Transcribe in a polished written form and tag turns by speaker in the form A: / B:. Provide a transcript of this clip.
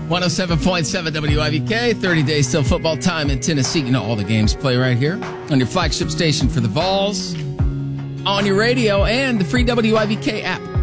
A: 107.7 WIVK, 30 days till football time in Tennessee. You know, all the games play right here on your flagship station for the Vols, on your radio, and the free WIVK app.